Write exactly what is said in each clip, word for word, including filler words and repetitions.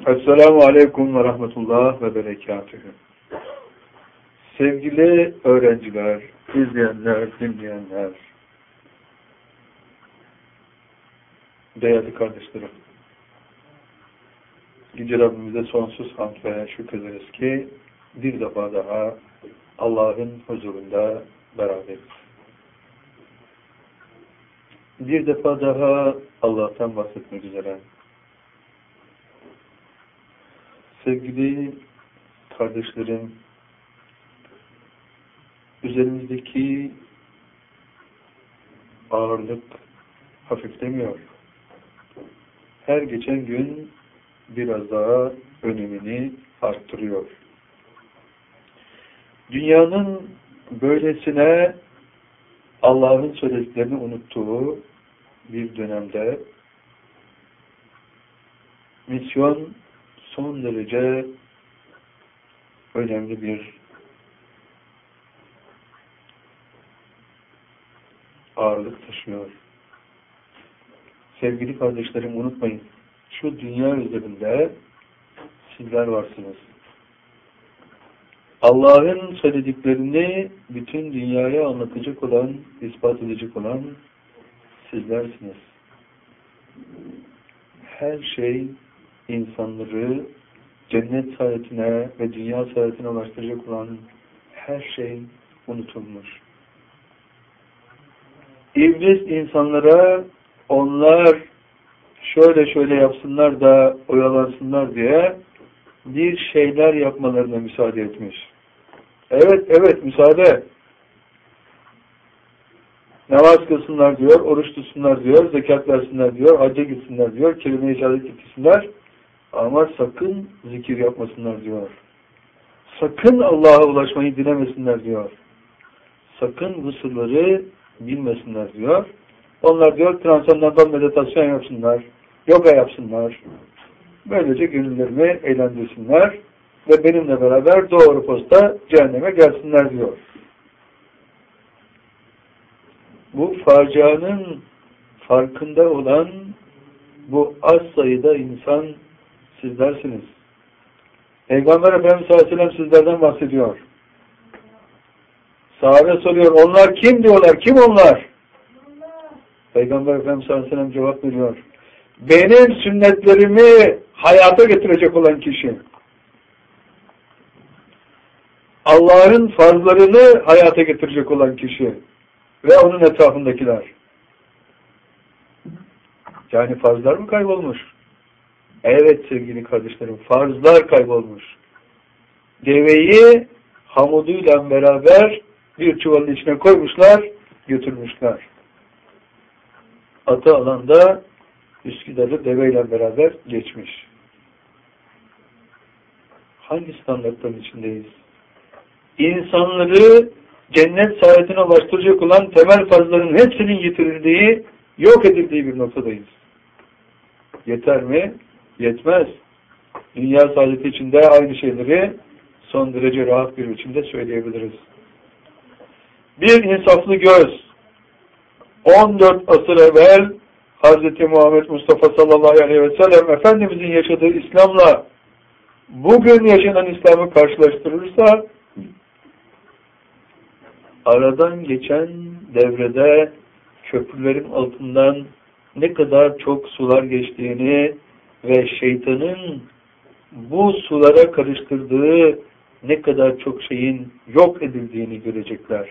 Esselamu Aleyküm ve Rahmetullah ve Berekatühü. Sevgili öğrenciler, izleyenler, dinleyenler, değerli kardeşlerim, Yüce Rabbimize sonsuz hamd ve şükrederiz ki bir defa daha Allah'ın huzurunda beraberiz. Bir defa daha Allah'tan bahsetmek üzere. Sevgili kardeşlerim, üzerimizdeki ağırlık hafiflemiyor. Her geçen gün biraz daha önemini arttırıyor. Dünyanın böylesine Allah'ın söylediklerini unuttuğu bir dönemde misyon son derece önemli bir ağırlık taşıyor. Sevgili kardeşlerim, unutmayın, şu dünya üzerinde sizler varsınız. Allah'ın söylediklerini bütün dünyaya anlatacak olan, ispat edecek olan sizlersiniz. Her şey insanları cennet saadetine ve dünya saadetine ulaştıracak olan her şey unutulmuş. İblis insanlara onlar şöyle şöyle yapsınlar da oyalansınlar diye bir şeyler yapmalarına müsaade etmiş. Evet, evet, müsaade. Namaz kılsınlar diyor, oruç tutsunlar diyor, zekat versinler diyor, hacca gitsinler diyor, kelime-i şehadet getirsinler. Ama sakın zikir yapmasınlar diyor. Sakın Allah'a ulaşmayı dilemesinler diyor. Sakın bu sırları bilmesinler diyor. Onlar diyor transandantal meditasyon yapsınlar, yoga yapsınlar. Böylece gönüllerimi eğlendirsinler ve benimle beraber doğru posta cehenneme gelsinler diyor. Bu facianın farkında olan bu az sayıda insan sizlersiniz. Peygamber Efendimiz sallallahu aleyhi ve sellem sizlerden bahsediyor. Sahabe soruyor, onlar kim diyorlar, kim onlar? Peygamber Efendimiz sallallahu aleyhi ve sellem cevap veriyor. Benim sünnetlerimi hayata getirecek olan kişi. Allah'ın farzlarını hayata getirecek olan kişi. Ve onun etrafındakiler. Yani farzlar mı kaybolmuş? Evet sevgili kardeşlerim, farzlar kaybolmuş. Deveyi hamuduyla beraber bir çuvalın içine koymuşlar, götürmüşler. Atı alanda Üsküdar'ı deveyle beraber geçmiş. Hangi standartların içindeyiz? İnsanları cennet saadetine ulaştıracak olan temel farzların hepsinin yitirildiği, yok edildiği bir noktadayız. Yeter mi? Yetmez. Dünya saadeti içinde aynı şeyleri son derece rahat bir biçimde söyleyebiliriz. Bir insaflı göz, on dört asır evvel Hazreti Muhammed Mustafa sallallahu aleyhi ve sellem Efendimizin yaşadığı İslam'la bugün yaşanan İslam'ı karşılaştırırsa aradan geçen devrede köprülerin altından ne kadar çok sular geçtiğini ve şeytanın bu sulara karıştırdığı ne kadar çok şeyin yok edildiğini görecekler.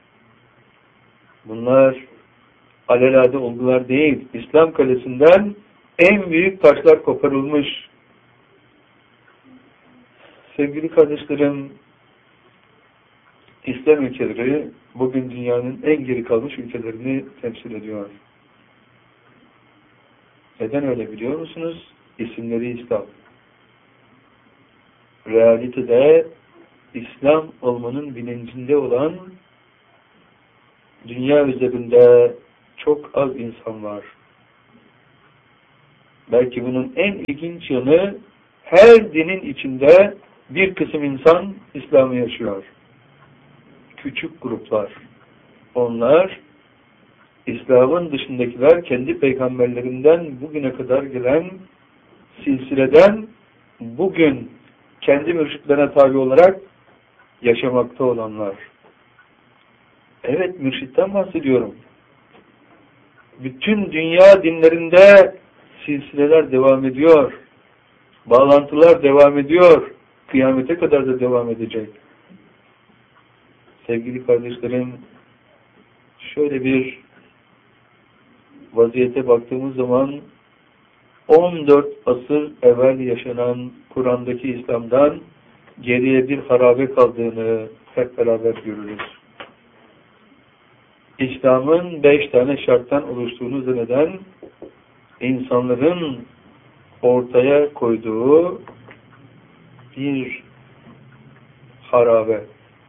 Bunlar alelade olgular değil. İslam kalesinden en büyük taşlar koparılmış. Sevgili kardeşlerim, İslam ülkeleri bugün dünyanın en geri kalmış ülkelerini temsil ediyor. Neden öyle biliyor musunuz? İsimleri İslam. Realitede İslam olmanın bilincinde olan dünya üzerinde çok az insan var. Belki bunun en ilginç yanı her dinin içinde bir kısım insan İslam'ı yaşıyor. Küçük gruplar. Onlar İslam'ın dışındakiler kendi peygamberlerinden bugüne kadar gelen silsileden bugün kendi mürşitlerine tabi olarak yaşamakta olanlar. Evet, mürşitten bahsediyorum. Bütün dünya dinlerinde silsileler devam ediyor. Bağlantılar devam ediyor. Kıyamete kadar da devam edecek. Sevgili kardeşlerim, şöyle bir vaziyete baktığımız zaman on dört asır evvel yaşanan Kur'an'daki İslam'dan geriye bir harabe kaldığını hep beraber görürüz. İslam'ın beş tane şarttan oluştuğunu zanneden insanların ortaya koyduğu bir harabe.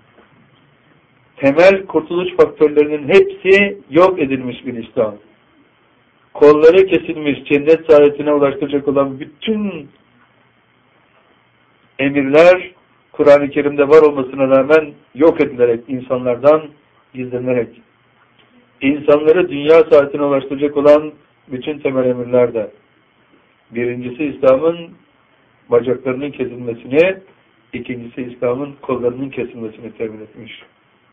Temel kurtuluş faktörlerinin hepsi yok edilmiş bir İslam. Kolları kesilmiş, cennet saadetine ulaştıracak olan bütün emirler Kur'an-ı Kerim'de var olmasına rağmen yok edilerek, insanlardan gizlenerek, insanları dünya saadetine ulaştıracak olan bütün temel emirler de. Birincisi İslam'ın bacaklarının kesilmesini, ikincisi İslam'ın kollarının kesilmesini temin etmiş.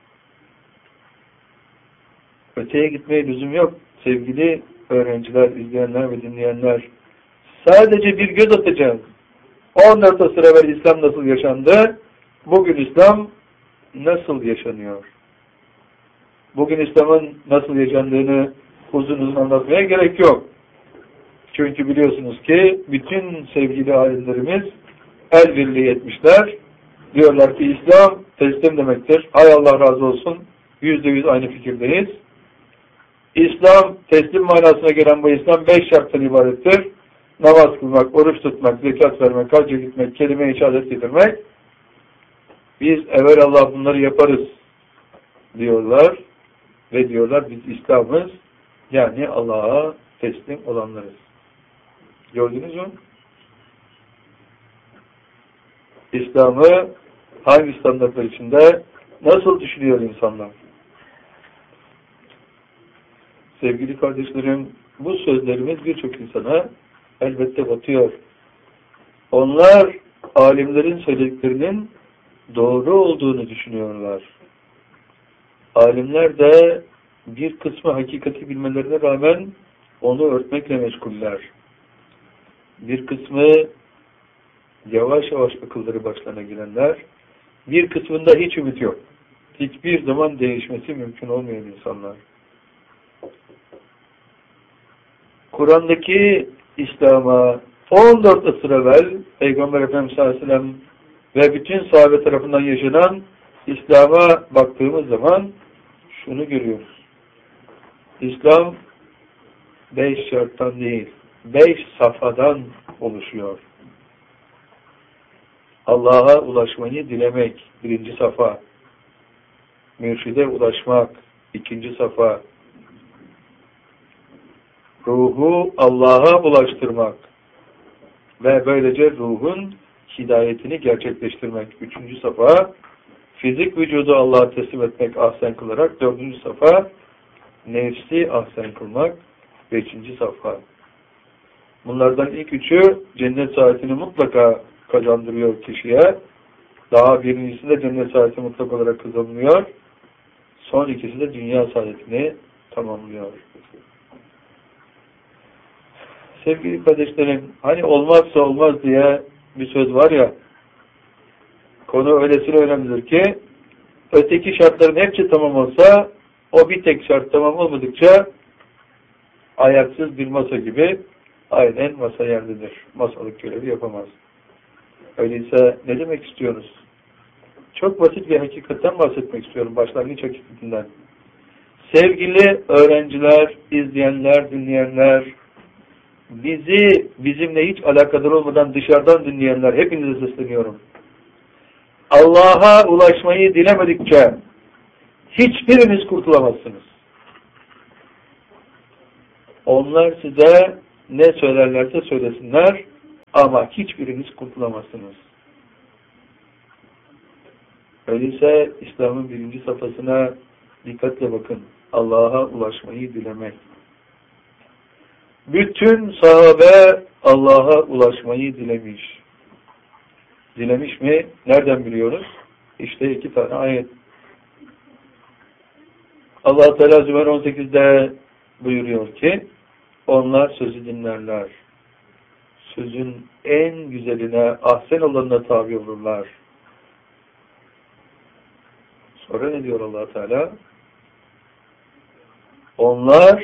Öteye gitmeye lüzum yok. Sevgili öğrenciler, izleyenler ve dinleyenler, sadece bir göz atacağız. on dört asır evvel İslam nasıl yaşandı? Bugün İslam nasıl yaşanıyor? Bugün İslam'ın nasıl yaşandığını uzun uzun anlatmaya gerek yok. Çünkü biliyorsunuz ki bütün sevgili alimlerimiz el birliği etmişler. Diyorlar ki İslam teslim demektir. Hay Allah razı olsun. Yüzde yüz aynı fikirdeyiz. İslam teslim manasına gelen bu İslam beş şarttan ibarettir. Namaz kılmak, oruç tutmak, zekat vermek, hacca gitmek, kelime-i şehadet getirmek. Biz evvelallah bunları yaparız diyorlar. Ve diyorlar biz İslam'ız. Yani Allah'a teslim olanlarız. Gördünüz mü? İslam'ı hangi standartlar içinde nasıl düşünüyor insanlar? Sevgili kardeşlerim, bu sözlerimiz birçok insana elbette batıyor. Onlar alimlerin söylediklerinin doğru olduğunu düşünüyorlar. Alimler de bir kısmı hakikati bilmelerine rağmen onu örtmekle meşguller. Bir kısmı yavaş yavaş akılları başlarına gelenler, bir kısmında hiç ümit yok. Hiçbir zaman değişmesi mümkün olmayan insanlar. Kur'an'daki İslam'a on dört asır evvel Peygamber Efendimiz sallallahu aleyhi ve sellem ve bütün sahabe tarafından yaşanan İslam'a baktığımız zaman şunu görüyoruz. İslam beş şarttan değil, beş safhadan oluşuyor. Allah'a ulaşmayı dilemek, birinci safa. Mürşide ulaşmak, ikinci safa. Ruhu Allah'a ulaştırmak ve böylece ruhun hidayetini gerçekleştirmek. Üçüncü safa, fizik vücudu Allah'a teslim etmek, ahsen kılarak. Dördüncü safa, nefsi ahsen kılmak. Beşinci safa. Bunlardan ilk üçü cennet saadetini mutlaka kazandırıyor kişiye. Daha birincisi de cennet saadeti mutlak olarak kazanılıyor. Son ikisi de dünya saadetini tamamlıyor. Sevgili kardeşlerim, hani olmazsa olmaz diye bir söz var ya, konu öylesine önemlidir ki, öteki şartların hepsi tamam olsa, o bir tek şart tamam olmadıkça, ayaksız bir masa gibi, aynen masa yerdedir. Masalık görevi yapamaz. Öyleyse ne demek istiyoruz? Çok basit bir hakikatten bahsetmek istiyorum, başlangıç hakikatinden. Sevgili öğrenciler, izleyenler, dinleyenler, bizi bizimle hiç alakadar olmadan dışarıdan dinleyenler, hepinize sesleniyorum. Allah'a ulaşmayı dilemedikçe hiçbiriniz kurtulamazsınız. Onlar size ne söylerlerse söylesinler ama hiçbiriniz kurtulamazsınız. Öyleyse İslam'ın birinci safhasına dikkatle bakın. Allah'a ulaşmayı dilemek. Bütün sahabe Allah'a ulaşmayı dilemiş. dilemiş mi? Nereden biliyoruz? İşte iki tane ayet. Allah Teala Zümer on sekizde buyuruyor ki onlar sözü dinlerler. Sözün en güzeline, ahsen olanına tabi olurlar. Sonra ne diyor Allah Teala? Onlar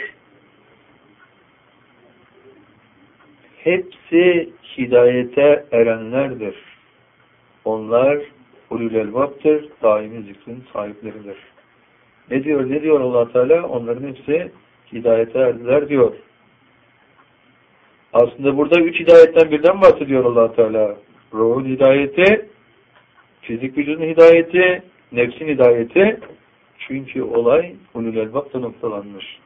hepsi hidayete erenlerdir. Onlar ulul elbaptır, daimi zikrin sahipleridir. Ne diyor, ne diyor Allah Teala? Onların hepsi hidayete erdiler diyor. Aslında burada üç hidayetten birden bahsediyor Allah Teala. Ruhun hidayeti, fizik vücudun hidayeti, nefsin hidayeti. Çünkü olay ulul elbapta noktalanmış.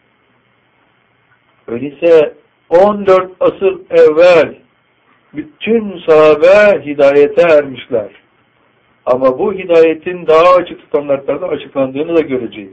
Öyleyse on dört asır evvel bütün sahabe hidayete ermişler. Ama bu hidayetin daha açık standartlarda açıklandığını da göreceğiz.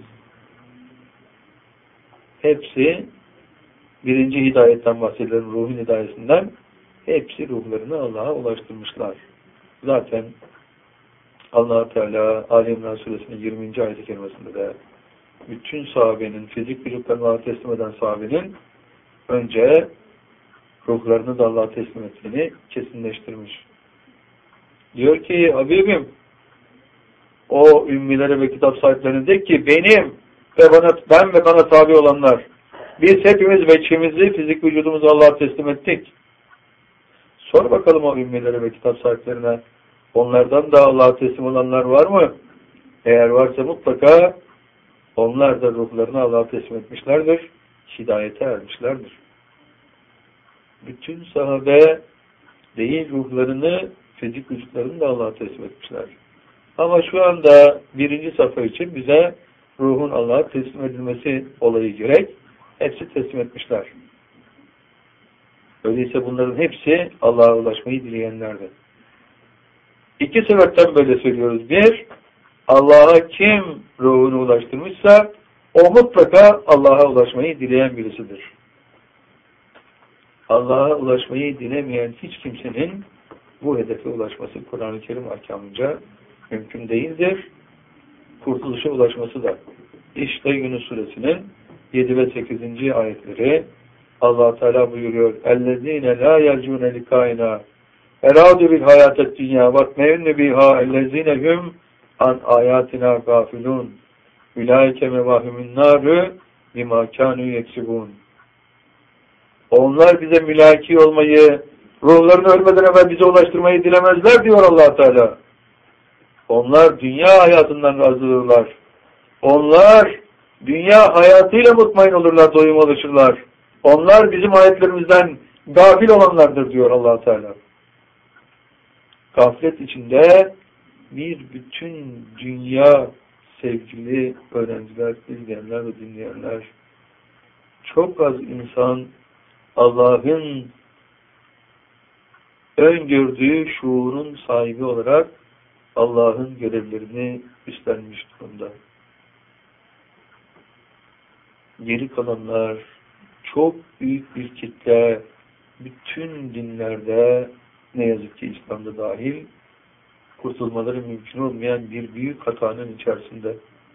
Hepsi birinci hidayetten bahsedilen ruhun hidayetinden hepsi ruhlarını Allah'a ulaştırmışlar. Zaten Allah Teala Ali İmran Suresinin yirminci ayet-i kerimesinde de bütün sahabenin, fizik vücutlarını Allah'a teslim eden sahabenin önce ruhlarını da Allah'a teslim ettiğini kesinleştirmiş. Diyor ki Habibim, o ümmilere ve kitap sahiplerine de ki benim ve bana, ben ve bana tabi olanlar, biz hepimiz veçhimizi, fizik vücudumuzu Allah'a teslim ettik. Sor bakalım o ümmilere ve kitap sahiplerine, onlardan da Allah'a teslim olanlar var mı? Eğer varsa mutlaka onlar da ruhlarını Allah'a teslim etmişlerdir, hidayete ermişlerdir. Bütün sahabe değil ruhlarını, fizik vücutlarını da Allah'a teslim etmişler. Ama şu anda birinci safha için bize ruhun Allah'a teslim edilmesi olayı gerek. Hepsi teslim etmişler. Öyleyse bunların hepsi Allah'a ulaşmayı dileyenlerdir. İki sebepten böyle söylüyoruz. Bir, Allah'a kim ruhunu ulaştırmışsa o mutlaka Allah'a ulaşmayı dileyen birisidir. Allah'a ulaşmayı dilemeyen hiç kimsenin bu hedefe ulaşması Kur'an-ı Kerim ahkamınca mümkün değildir. Kurtuluşa ulaşması da. İşte Yunus Suresinin yedi ve sekizinci ayetleri Allah Teala buyuruyor. اَلَّذ۪ينَ لَا يَرْجُونَ لِكَائِنَا اَرَادُ بِالْحَيَاتَ الدُّنْيَا وَاتْمَيُنَّ بِهَا اَلَّذ۪ينَ هُمْ عَنْ آيَاتِنَا غَافِلُونَ اُلَٰئِكَ مَوَاهُمُ النَّارُ بِمَا كَانُوا يَكْسِبُونَ. Onlar bize mülaki olmayı, ruhlarını ölmeden evvel bize ulaştırmayı dilemezler diyor Allah Teala. Onlar dünya hayatından razıdırlar. Onlar dünya hayatıyla mutmain olurlar, doyum alışırlar. Onlar bizim ayetlerimizden gafil olanlardır diyor Allah Teala. Gaflet içinde bir bütün dünya sevgili öğrenciler, izleyenler ve dinleyenler, çok az insan Allah'ın öngördüğü şuurun sahibi olarak Allah'ın görevlerini üstlenmiş durumda. Geri kalanlar çok büyük bir kitle, bütün dinlerde ne yazık ki İslam'da dahil kurtulmaları mümkün olmayan bir büyük hatanın içerisinde.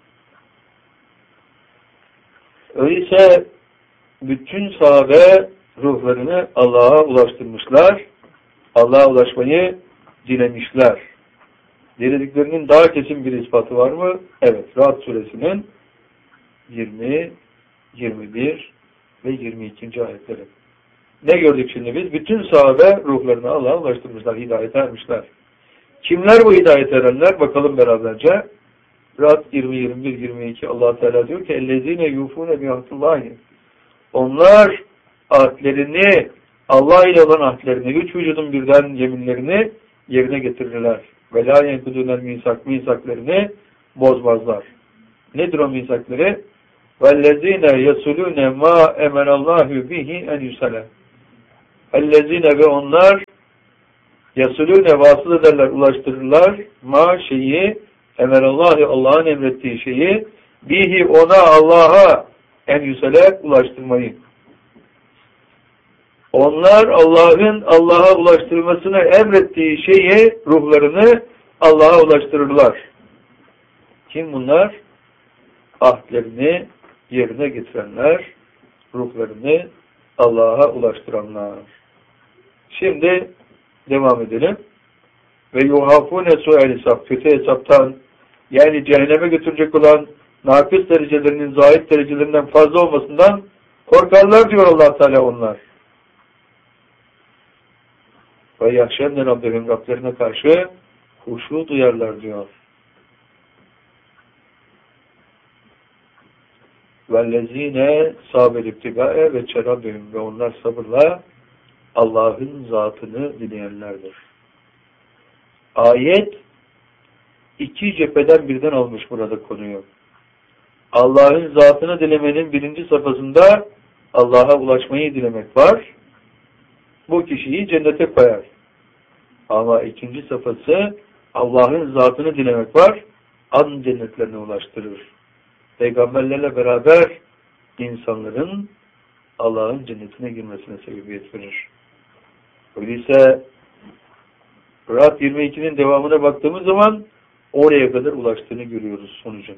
Öyleyse bütün sahabe ruhlarını Allah'a ulaştırmışlar, Allah'a ulaşmayı dilemişler. Dilediklerinin daha kesin bir ispatı var mı? Evet. Ra'd suresinin yirmi, yirmi bir ve yirmi ikinci ayetleri. Ne gördük şimdi biz? Bütün sahabe ruhlarını Allah'a ulaştırmışlar, hidayete ermişler. Kimler bu hidayete erenler? Bakalım beraberce. Ra'd yirmi, yirmi bir, yirmi iki Allah Teala diyor ki اَلَّذ۪ينَ يُوفُونَ بِعَهْدِ. Onlar ahdlerini, Allah ile olan ahdlerini, üç vücudun birden yeminlerini yerine getirirler. Ve la yenkudûnel misak, misaklerini bozmazlar. Nedir o misakları? وَالَّذ۪ينَ يَسُلُونَ مَا اَمَنَ اللّٰهُ بِهِ اَنْ يُسَلَى. اَلَّذ۪ينَ ve onlar yasulûne vasıl ederler, ulaştırırlar ma şeyi, emerallâhi Allah'ın emrettiği şeyi, bihi ona Allah'a en yüsele ulaştırmayı. Onlar Allah'ın Allah'a ulaştırılmasını emrettiği şeyi, ruhlarını Allah'a ulaştırırlar. Kim bunlar? Ahdlerini yerine getirenler, ruhlarını Allah'a ulaştıranlar. Şimdi devam edelim. Ve yuhafune su'el hesap, kötü hesaptan, yani cehenneme götürecek olan nakıs derecelerinin zahid derecelerinden fazla olmasından korkarlar diyor Allah Teala onlar. Ve yahşenne Rabbihim, Rablerine karşı huşu duyarlar diyor. Vellezine sabir ibtigae ve çerabihim, ve onlar sabırla Allah'ın zatını dileyenlerdir. Ayet iki cepheden birden almış burada konuyu. Allah'ın zatını dilemenin birinci safhasında Allah'a ulaşmayı dilemek var. Bu kişiyi cennete koyar. Ama ikinci safhası Allah'ın zatını dilemek var. An cennetlerine ulaştırır. Peygamberlerle beraber insanların Allah'ın cennetine girmesine sebebiyet verir. Öyleyse Ra'd yirmi ikinin devamına baktığımız zaman oraya kadar ulaştığını görüyoruz sonucun.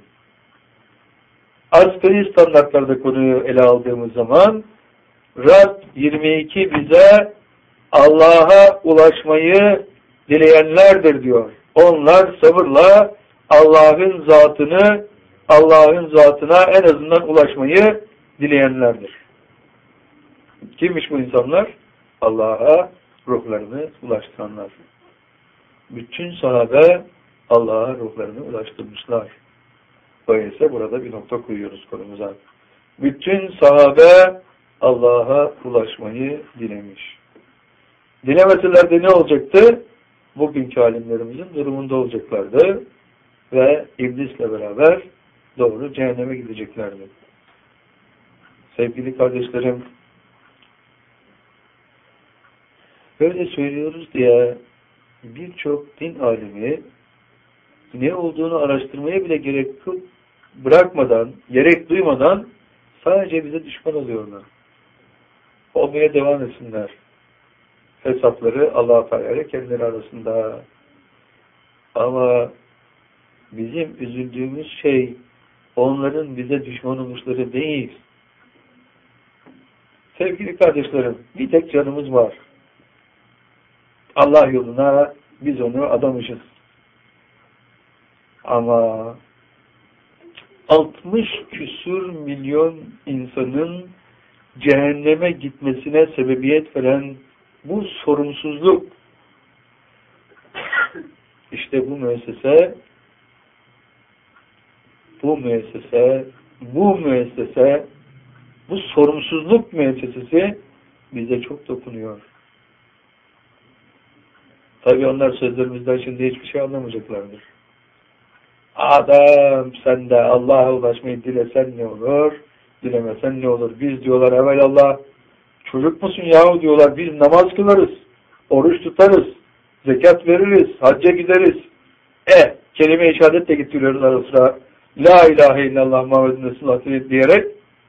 Asgari standartlarda konuyu ele aldığımız zaman Ra'd yirmi iki bize Allah'a ulaşmayı dileyenlerdir diyor. Onlar sabırla Allah'ın zatını, Allah'ın zatına en azından ulaşmayı dileyenlerdir. Kimmiş bu insanlar? Allah'a ruhlarını ulaştıranlar. Bütün sahabe Allah'a ruhlarını ulaştırmışlar. Dolayısıyla burada bir nokta koyuyoruz konumuza. Bütün sahabe Allah'a ulaşmayı dilemiş. Dilemeseler de ne olacaktı? Bugünkü alimlerimizin durumunda olacaklardı ve iblisle beraber doğru cehenneme gideceklerdi. Sevgili kardeşlerim, böyle söylüyoruz diye birçok din alimi ne olduğunu araştırmaya bile gerek bırakmadan, gerek duymadan sadece bize düşman oluyorlar. Olmaya devam etsinler. Hesapları Allah-u Teala ile kendileri arasında. Ama bizim üzüldüğümüz şey onların bize düşman olmuşları değil. Sevgili kardeşlerim, bir tek canımız var. Allah yoluna biz onu adamışız. Ama altmış küsur milyon insanın cehenneme gitmesine sebebiyet veren bu sorumsuzluk, işte bu müessese, bu müessese, bu müessese, bu sorumsuzluk müessesesi bize çok dokunuyor. Tabii onlar sözlerimizden şimdi hiçbir şey anlamayacaklardır. Adam sen de Allah'a ulaşmayı dilesen ne olur, dilemesen ne olur? Biz diyorlar evvelallah çocuk musun yahu diyorlar, biz namaz kılarız, oruç tutarız, zekat veririz, hacca gideriz. E, kelime-i şehadet de getiriyoruz ara sıra. La ilahe illallah Muhammedun Resulullah diyerek.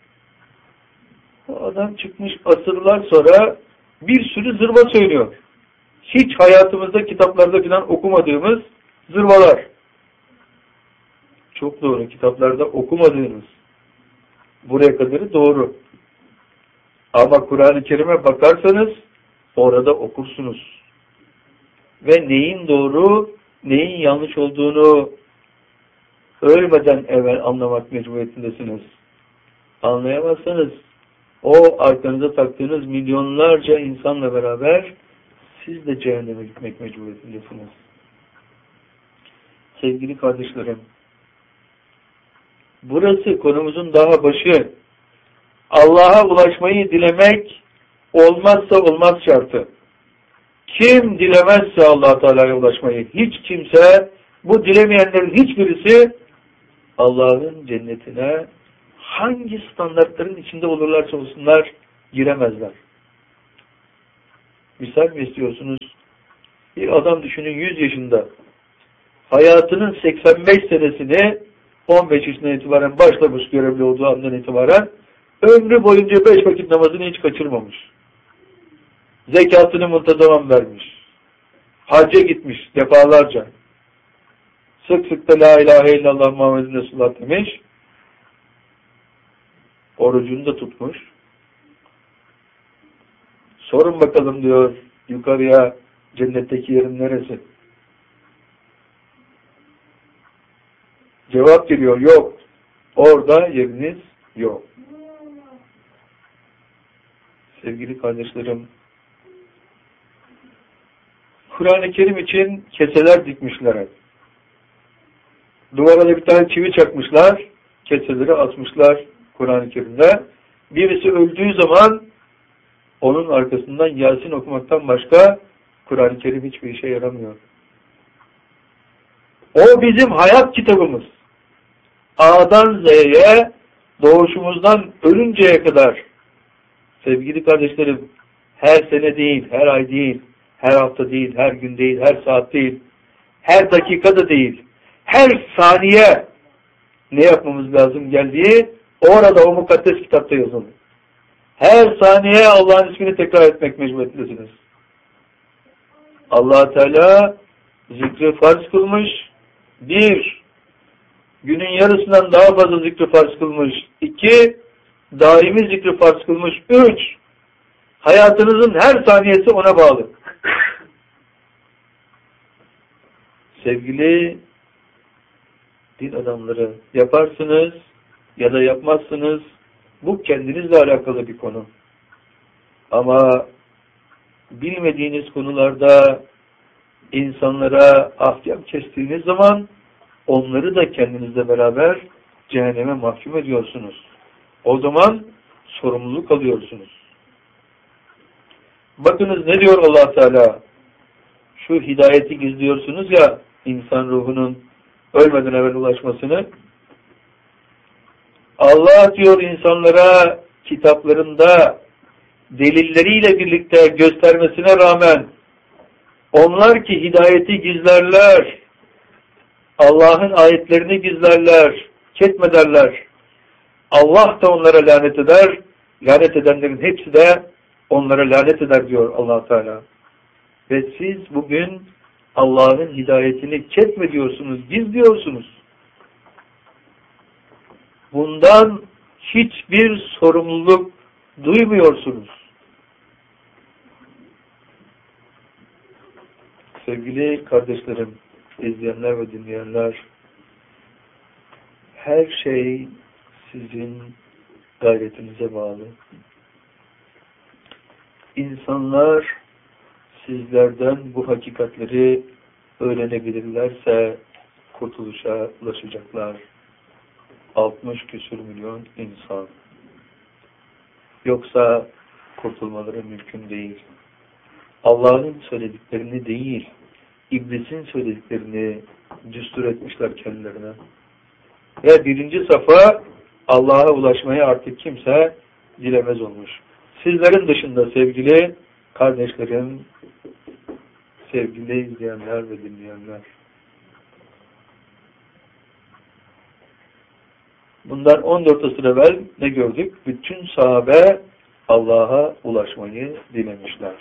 O adam çıkmış asırlar sonra bir sürü zırva söylüyor. Hiç hayatımızda kitaplarda falan okumadığımız zırvalar. Çok doğru, kitaplarda okumadığınız. Buraya kadarı doğru. Ama Kur'an-ı Kerim'e bakarsanız orada okursunuz. Ve neyin doğru, neyin yanlış olduğunu ölmeden evvel anlamak mecburiyetindesiniz. Anlayamazsanız o arkanıza taktığınız milyonlarca insanla beraber siz de cehenneme gitmek mecburiyetindesiniz. Sevgili kardeşlerim, burası konumuzun daha başı. Allah'a ulaşmayı dilemek olmazsa olmaz şartı. Kim dilemezse Allah Teala'ya ulaşmayı, hiç kimse, bu dilemeyenlerin hiçbirisi Allah'ın cennetine hangi standartların içinde olurlarsa olsunlar giremezler. Misal mi istiyorsunuz? Bir adam düşünün yüz yaşında. Hayatının seksen beş senesini on beş yaşından itibaren başlamış görevli olduğu andan itibaren ömrü boyunca beş vakit namazını hiç kaçırmamış. Zekatını muntazaman vermiş. Hacca gitmiş defalarca. Sık sık da la ilahe illallah Muhammed Resulullah demiş. Orucunu da tutmuş. Sorun bakalım diyor yukarıya, cennetteki yerin neresi? Cevap geliyor, yok. Orada yeriniz yok. Sevgili kardeşlerim, Kur'an-ı Kerim için keseler dikmişler hep. Duvara da bir tane çivi çakmışlar, keseleri asmışlar Kur'an-ı Kerim'de. Birisi öldüğü zaman onun arkasından Yasin okumaktan başka Kur'an-ı Kerim hiçbir işe yaramıyor. O bizim hayat kitabımız. A'dan Z'ye, doğuşumuzdan ölünceye kadar. Sevgili kardeşlerim, her sene değil, her ay değil, her hafta değil, her gün değil, her saat değil, her dakikada değil, her saniye ne yapmamız lazım geldiği orada o mukaddes kitapta yazılı. Her saniye Allah'ın ismini tekrar etmek mecburiyetindesiniz. Allah Teala zikri farz kılmış. Bir, günün yarısından daha fazla zikri farz kılmış. İki, daimi zikri farz kılmış. Üç, hayatınızın her saniyesi ona bağlı. Sevgili din adamları, yaparsınız ya da yapmazsınız. Bu kendinizle alakalı bir konu. Ama bilmediğiniz konularda insanlara ahkam kestiğiniz zaman onları da kendinizle beraber cehenneme mahkum ediyorsunuz. O zaman sorumluluk alıyorsunuz. Bakınız ne diyor Allah Teala? Şu hidayeti gizliyorsunuz ya, insan ruhunun ölmeden evvel ulaşmasını. Allah diyor insanlara kitaplarında delilleriyle birlikte göstermesine rağmen onlar ki hidayeti gizlerler, Allah'ın ayetlerini gizlerler, ketmederler. Allah da onlara lanet eder, lanet edenlerin hepsi de onlara lanet eder diyor Allah Teala. Ve siz bugün Allah'ın hidayetini ketmediyorsunuz, gizliyorsunuz. Bundan hiçbir sorumluluk duymuyorsunuz. Sevgili kardeşlerim, izleyenler ve dinleyenler, her şey sizin gayretinize bağlı. İnsanlar sizlerden bu hakikatleri öğrenebilirlerse kurtuluşa ulaşacaklar. altmış küsur milyon insan. Yoksa kurtulmaları mümkün değil. Allah'ın söylediklerini değil, İblisin söylediklerini düstur etmişler kendilerine. Ve birinci safa Allah'a ulaşmaya artık kimse dilemez olmuş. Sizlerin dışında sevgili kardeşlerim, sevgili izleyenler ve dinleyenler. Bundan on dört asır evvel ne gördük? Bütün sahabe Allah'a ulaşmayı dilemişler.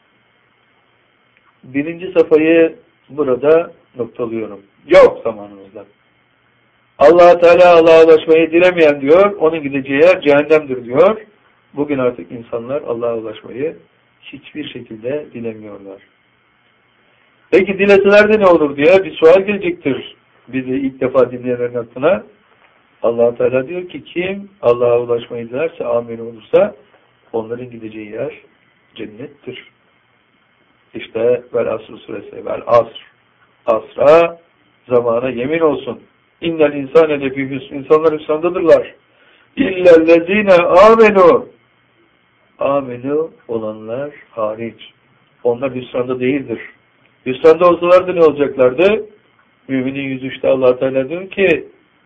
Birinci safhayı burada noktalıyorum. Yok zamanımızda. Allah Teala Allah'a ulaşmayı dilemeyen diyor, onun gideceği yer cehennemdir diyor. Bugün artık insanlar Allah'a ulaşmayı hiçbir şekilde dilemiyorlar. Peki dileseler de ne olur diye bir sual gelecektir bizi ilk defa dinleyenlerin aklına. Allah Teala diyor ki kim Allah'a ulaşmayı dilerse, amin olursa onların gideceği yer cennettir. İşte vel asr suresi, vel asr. Asra, zamana yemin olsun. İnnel insane lefî hüsn. İnsanlar hüsrandadırlar. İllellezîne amenu. Amenu olanlar hariç. Onlar hüsranda değildir. Hüsranda olsalardı ne olacaklardı? Müminin yüz üçte Allah Teala diyor ki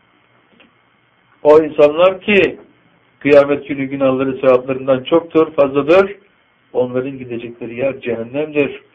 o insanlar ki kıyamet günü günahları sevaplarından çoktur, fazladır. Onların gidecekleri yer cehennemdir.